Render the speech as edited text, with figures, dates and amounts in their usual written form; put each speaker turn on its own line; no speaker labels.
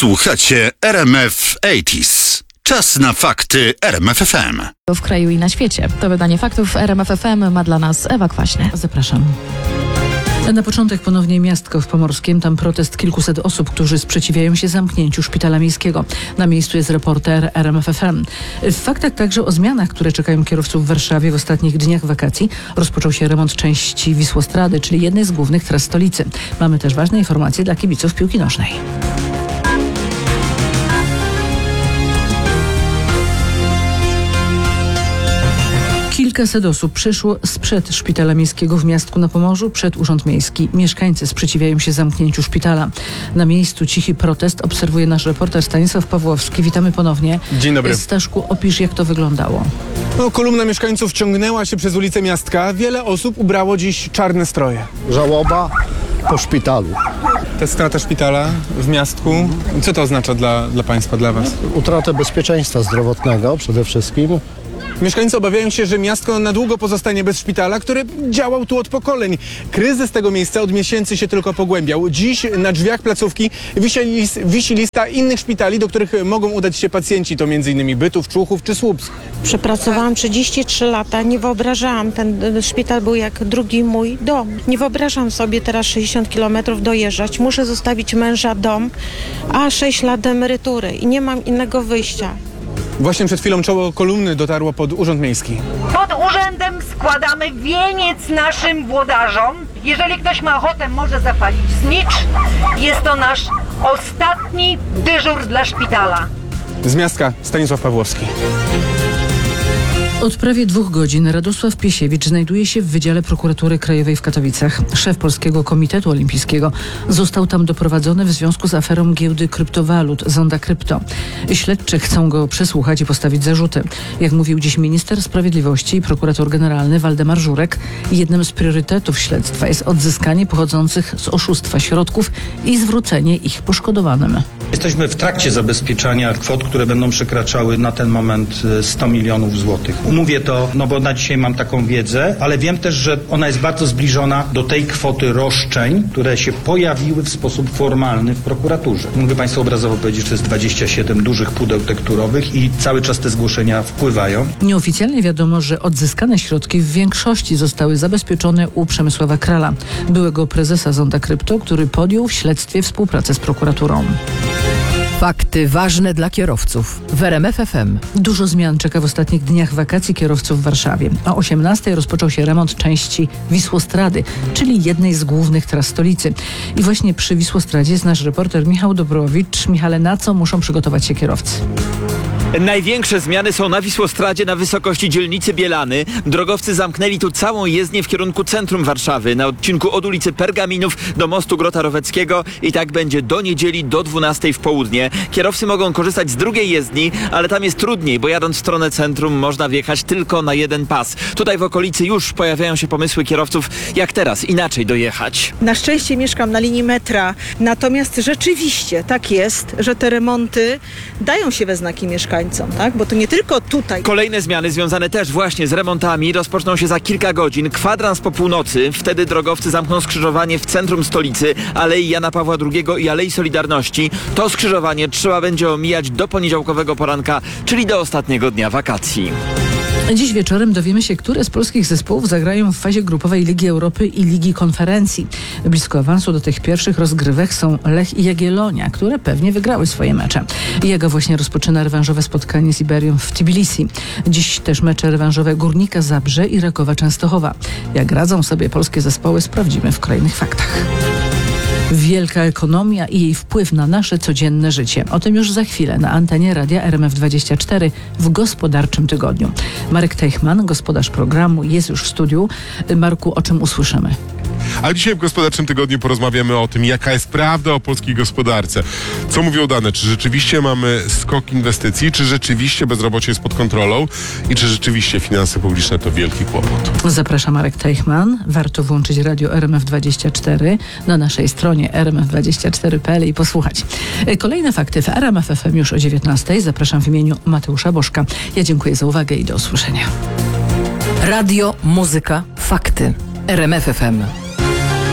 Słuchacie RMF 80s. Czas na fakty RMF FM.
W kraju i na świecie. To wydanie faktów RMF FM ma dla nas Ewa Kwaśnie.
Zapraszam. Na początek ponownie Miastko w Pomorskiem. Tam protest kilkuset osób, którzy sprzeciwiają się zamknięciu szpitala miejskiego. Na miejscu jest reporter RMF FM. W faktach także o zmianach, które czekają kierowców w Warszawie w ostatnich dniach wakacji. Rozpoczął się remont części Wisłostrady, czyli jednej z głównych tras stolicy. Mamy też ważne informacje dla kibiców piłki nożnej. Kilkaset osób przyszło sprzed szpitala miejskiego w Miastku na Pomorzu, przed Urząd Miejski. Mieszkańcy sprzeciwiają się zamknięciu szpitala. Na miejscu cichy protest obserwuje nasz reporter Stanisław Pawłowski. Witamy ponownie.
Dzień dobry.
Staszku, opisz, jak to wyglądało.
Kolumna mieszkańców ciągnęła się przez ulicę Miastka. Wiele osób ubrało dziś czarne stroje.
Żałoba po szpitalu.
Ta strata szpitala w Miastku, co to oznacza dla państwa, dla was?
Utratę bezpieczeństwa zdrowotnego przede wszystkim.
Mieszkańcy obawiają się, że Miastko na długo pozostanie bez szpitala, który działał tu od pokoleń. Kryzys tego miejsca od miesięcy się tylko pogłębiał. Dziś na drzwiach placówki wisi lista innych szpitali, do których mogą udać się pacjenci. To m.in. Bytów, Człuchów czy Słupsk.
Przepracowałam 33 lata, nie wyobrażałam, ten szpital był jak drugi mój dom. Nie wyobrażam sobie teraz 60 kilometrów dojeżdżać. Muszę zostawić męża, dom, a 6 lat emerytury i nie mam innego wyjścia.
Właśnie przed chwilą czoło kolumny dotarło pod Urząd Miejski.
Pod urzędem składamy wieniec naszym włodarzom. Jeżeli ktoś ma ochotę, może zapalić znicz. Jest to nasz ostatni dyżur dla szpitala.
Z Miastka Stanisław Pawłowski.
Od prawie 2 godzin Radosław Piesiewicz znajduje się w Wydziale Prokuratury Krajowej w Katowicach. Szef Polskiego Komitetu Olimpijskiego został tam doprowadzony w związku z aferą giełdy kryptowalut Zonda Krypto. Śledczy chcą go przesłuchać i postawić zarzuty. Jak mówił dziś minister sprawiedliwości i prokurator generalny Waldemar Żurek, jednym z priorytetów śledztwa jest odzyskanie pochodzących z oszustwa środków i zwrócenie ich poszkodowanym.
Jesteśmy w trakcie zabezpieczania kwot, które będą przekraczały na ten moment 100 milionów złotych. Mówię to, bo na dzisiaj mam taką wiedzę, ale wiem też, że ona jest bardzo zbliżona do tej kwoty roszczeń, które się pojawiły w sposób formalny w prokuraturze. Mogę Państwu obrazowo powiedzieć, że to jest 27 dużych pudeł tekturowych i cały czas te zgłoszenia wpływają.
Nieoficjalnie wiadomo, że odzyskane środki w większości zostały zabezpieczone u Przemysława Krala, byłego prezesa Zonda Krypto, który podjął w śledztwie współpracę z prokuraturą.
Fakty ważne dla kierowców w RMF FM.
Dużo zmian czeka w ostatnich dniach wakacji kierowców w Warszawie. O 18:00 rozpoczął się remont części Wisłostrady, czyli jednej z głównych tras stolicy. I właśnie przy Wisłostradzie jest nasz reporter Michał Dobrowicz. Michale, na co muszą przygotować się kierowcy?
Największe zmiany są na Wisłostradzie na wysokości dzielnicy Bielany. Drogowcy zamknęli tu całą jezdnię w kierunku centrum Warszawy, na odcinku od ulicy Pergaminów do mostu Grota Roweckiego i tak będzie do niedzieli do 12:00 w południe. Kierowcy mogą korzystać z drugiej jezdni, ale tam jest trudniej, bo jadąc w stronę centrum można wjechać tylko na jeden pas. Tutaj w okolicy już pojawiają się pomysły kierowców, jak teraz inaczej dojechać.
Na szczęście mieszkam na linii metra, natomiast rzeczywiście tak jest, że te remonty dają się we znaki mieszkańcom. Tak? Bo to nie tylko tutaj.
Kolejne zmiany związane też właśnie z remontami rozpoczną się za kilka godzin. Kwadrans po północy. Wtedy drogowcy zamkną skrzyżowanie w centrum stolicy, Alei Jana Pawła II i Alei Solidarności. To skrzyżowanie trzeba będzie omijać do poniedziałkowego poranka, czyli do ostatniego dnia wakacji.
Dziś wieczorem dowiemy się, które z polskich zespołów zagrają w fazie grupowej Ligi Europy i Ligi Konferencji. Blisko awansu do tych pierwszych rozgrywek są Lech i Jagiellonia, które pewnie wygrały swoje mecze. Jaga właśnie rozpoczyna rewanżowe spotkanie z Iberią w Tbilisi. Dziś też mecze rewanżowe Górnika Zabrze i Rakowa Częstochowa. Jak radzą sobie polskie zespoły, sprawdzimy w kolejnych faktach. Wielka ekonomia i jej wpływ na nasze codzienne życie. O tym już za chwilę na antenie Radia RMF24 w Gospodarczym Tygodniu. Marek Teichmann, gospodarz programu, jest już w studiu. Marku, o czym usłyszymy?
A dzisiaj w Gospodarczym Tygodniu porozmawiamy o tym, jaka jest prawda o polskiej gospodarce. Co mówią dane? Czy rzeczywiście mamy skok inwestycji? Czy rzeczywiście bezrobocie jest pod kontrolą? I czy rzeczywiście finanse publiczne to wielki kłopot?
Zapraszam, Marek Teichmann. Warto włączyć radio RMF24 na naszej stronie rmf24.pl i posłuchać. Kolejne fakty w RMF FM już o 19:00. Zapraszam w imieniu Mateusza Bożka. Ja dziękuję za uwagę i do usłyszenia.
Radio, muzyka, fakty. RMF FM.